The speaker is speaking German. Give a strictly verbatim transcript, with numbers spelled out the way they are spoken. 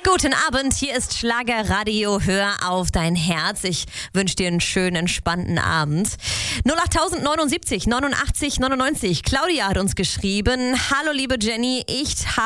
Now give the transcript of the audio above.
Guten Abend, hier ist Schlagerradio, hör auf dein Herz. Ich wünsche dir einen schönen, entspannten Abend. null acht neunundsiebzig neunundachtzig neunundneunzig. Claudia hat uns geschrieben, hallo liebe Jenny, ich habe